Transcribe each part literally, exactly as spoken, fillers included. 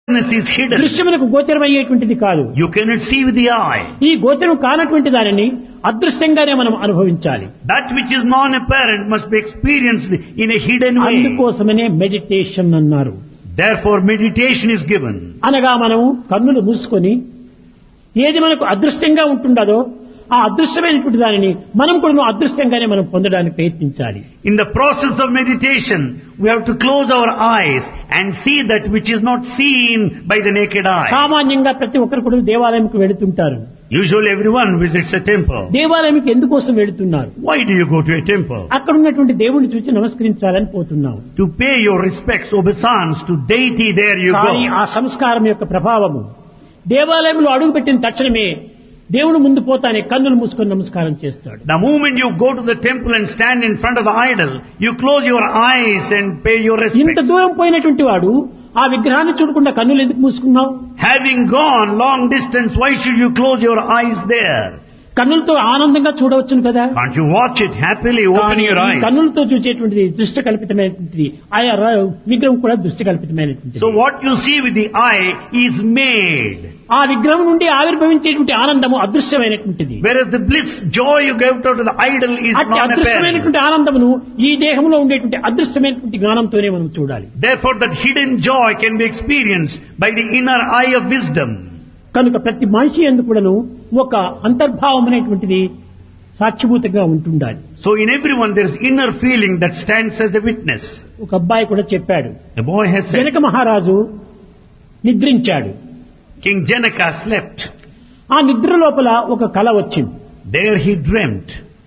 is hidden. దృశ్యమునకు గోచరమయ్యేటువంటిది కాదు. You cannot see with the eye. ఈ గోచరం కానటువంటి దానిని అదృశ్యంగానే మనం అనుభవించాలి. That which is non-apparent must be experienced in a hidden way. అందుకోసమనే మెడిటేషన్ అన్నారు. Therefore meditation is given. అనగా మనం కన్నులు మూసుకొని ఏది మనకు అదృశ్యంగా ఉంటుండదో ఆ అదృశ్యమైనటువంటి దానిని మనం కూడా అదృశ్యంగానే మనం పొందడానికి ప్రయత్నించాలి. In the process of meditation, we have to close our eyes and see that which is not seen by the naked eye. సామాన్యంగా ప్రతి ఒక్కరు కూడా దేవాలయంకు వెళుతుంటారు. Usually everyone visits a temple. దేవాలయంకి ఎందుకోసం వెళుతున్నారు? Why do you go to a temple? అక్కడ ఉన్నటువంటి దేవుణ్ణి చూసి నమస్కరించాలని పోతున్నాం. To pay your respects, obeisance to deity, there you కానీ go. ఆ సంస్కారం యొక్క ప్రభావము దేవాలయంలో అడుగుపెట్టిన తక్షణమే దేవుడు ముందు పోతానే కన్నులు మూసుకొని నమస్కారం చేస్తాడు. The moment you go to the temple and stand in front of the idol, you close your eyes and pay your ఇంత respects. దూరం పోయినటువంటి వాడు ఆ విగ్రహాన్ని చూడకుండా కన్నులు ఎందుకు మూసుకున్నావు? Having gone long distance, why should you close your eyes there? కన్నులతో ఆనందంగా చూడవచ్చును కదా. Can't you watch it happily, open కానీ your ఈ eyes? కన్నులతో చూసేటువంటిది దృష్టి కల్పితమైనటువంటిది. ఆయా ర- విగ్రహం కూడా దృష్టి కల్పితమైనటువంటిది. So what you see with the eye is made. ఆ విగ్రహం నుండి ఆవిర్భవించేటువంటి ఆనందము అదృశ్యమైనటువంటిది. Whereas the bliss, joy you gave out to the idol is అట్టి non-apparent. అదృశ్యమైనటువంటి ఆనందమును ఈ దేహంలో ఉండేటువంటి అదృశ్యమైనటువంటి జ్ఞానంతోనే మనం చూడాలి. Therefore that hidden joy can be experienced by the inner eye of wisdom. కనుక ప్రతి మనిషి యందు కూడాను ఒక అంతర్భావం అనేటువంటిది సాక్షిభూతంగా ఉంటుండాలి. So in everyone there is inner feeling that stands as a witness. ఒక అబ్బాయి కూడా చెప్పాడు. The boy has said, Janaka మహారాజు నిద్రించాడు. King Janaka slept. ఆ నిద్ర లోపల ఒక కల వచ్చింది. There he dreamt.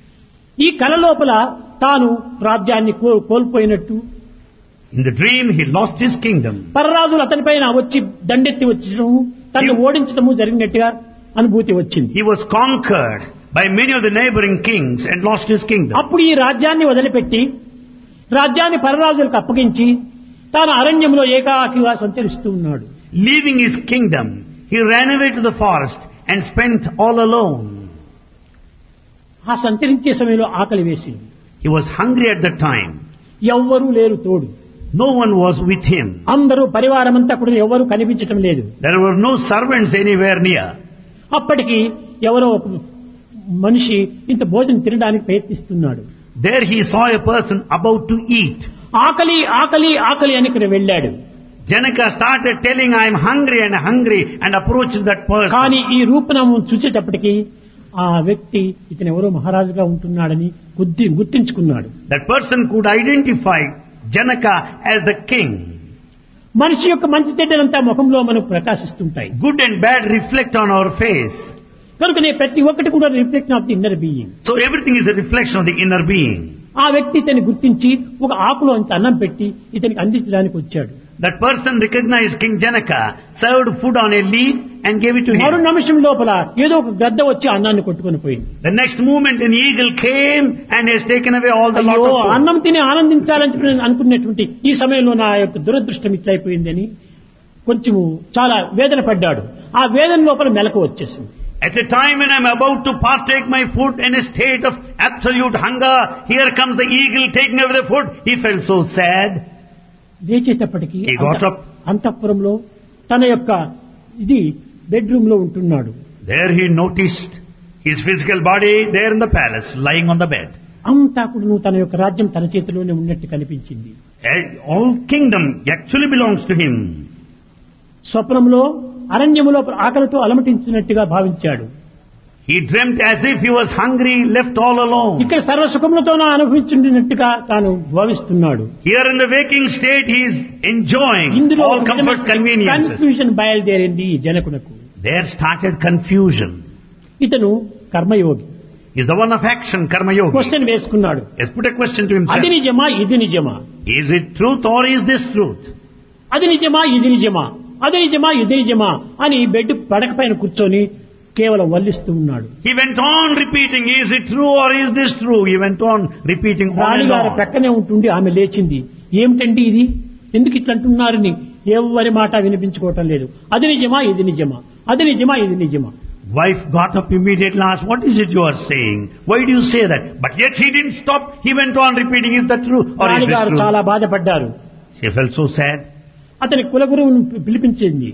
ఈ కల లోపల తాను రాజ్యాన్ని కో- కోల్పోయినట్టు, In the dream he lost his kingdom. పరరాజులు అతనిపైన వచ్చి దండెత్తి వచ్చడము, తనను ఓడించడము జరిగినట్టుగా అనుభూతి వచ్చింది. He was conquered by many of the neighboring kings and lost his kingdom. అప్పుడు ఈ రాజ్యాన్ని వదిలిపెట్టి రాజ్యాన్ని పరరాజులకు అప్పగించి తాను అరణ్యంలో ఏకాకిగా సంచరిస్తూ ఉన్నాడు. Leaving his kingdom, he ran away to the forest and spent all alone. ఆ సంచరించే సమయంలో ఆకలి వేసింది. He was hungry at that time. ఎవ్వరూ లేరు తోడు. No one was with him. అందరూ పరివారం అంతా కూడా ఎవరు కనిపించటం లేదు. There were no servants anywhere near. అప్పటికి ఎవరో ఒక మనిషి ఇంత భోజనం తినడానికి ప్రయత్నిస్తున్నాడు. There he saw a person about to eat. ఆకలి ఆకలి ఆకలి అని ఇక్కడ వెళ్ళాడు. Janaka started telling, I am hungry and hungry, and approached that person. కానీ ఈ రూపనామం చూసేటప్పటికి ఆ వ్యక్తి ఇతను ఎవరో మహారాజుగా ఉంటున్నాడని గుర్తి గుర్తించుకున్నాడు. That person could identify Janaka as the king. మనిషి యొక్క మంచి చెడ్డలంతా ముఖంలో మనకు ప్రకాశిస్తుంటాయి. Good and bad reflect on our face. కనుకనే ప్రతి ఒక్కటి కూడా reflection of the inner being. So everything is a reflection of the inner being. ఆ వ్యక్తి ఇతన్ని గుర్తించి ఒక ఆకులో అంత అన్నం పెట్టి ఇతనికి అందించడానికి వచ్చాడు. That person recognized King Janaka, served food on a leaf and gave it to మరో him. నిమిషం లోపల ఏదో ఒక గద్ద వచ్చి అన్నాన్ని కొట్టుకొని పోయింది. The next moment an eagle came and has taken away all the lot అయ్యో, of food. అన్నం తిని ఆనందించాలని చెప్పి నేను అనుకున్నటువంటి ఈ సమయంలో నా యొక్క దురదృష్టం ఇట్లయిపోయిందని కొంచెము చాలా వేదన పడ్డాడు. ఆ వేదన లోపల మెలకు వచ్చేసింది. At a time when I am about to partake my food in a state of absolute hunger, here comes the eagle taking away the food. He felt so sad. లేచేటప్పటికి He got up. అంతఃపురంలో తన యొక్క ఇది bedroom లో ఉంటున్నాడు. There he noticed his physical body there in the palace, lying on the bed. అంతా కూడా తన యొక్క రాజ్యం తన చేతిలోనే ఉన్నట్టు కనిపించింది. All kingdom actually belongs to him. స్వప్నంలో అరణ్యములో ఆకలితో అలమటించినట్టుగా భావించాడు. He dreamt as if he was hungry, left all alone. ఇక్కడ సర్వ సుఖములతోనూ అనుభవించినట్టుగా తాను భావిస్తున్నాడు. Here in the waking state he is enjoying ఇందులో all comforts, conveniences. కన్ఫ్యూజన్ బయలుదేరింది ఈ జనకునకు. There started confusion. ఇతను కర్మయోగి. He is the one of action, karma yogi. Question వేసుకున్నాడు. Let's put a question to himself. అది నిజమా ఇది నిజమా? Is it truth or is this truth? అది నిజమా ఇది నిజమా? అది నిజమా ఇది నిజమా అని బెడ్ పడక పైన కూర్చొని కేవలం వల్లిస్తూ ఉన్నాడు. He went on repeating, is it true or is this true? He went on repeating on and రాణిగారు on. ప్రక్కనే ఉంటుండి ఆమె లేచింది. ఏమిటండి ఇది, ఎందుకు ఇట్లా అంటున్నారని ఎవరి మాట వినిపించుకోవటం లేదు. అది నిజమా ఇది నిజమా? అది నిజమా ఇది నిజమా? Wife got up immediately and asked, what is it you are saying? Why do you say that? But yet he didn't stop. He went on repeating, is that true or is this రాణిగారు true? చాలా బాధపడ్డారు. She felt so sad. అతని కులగురువును పిలిపించింది.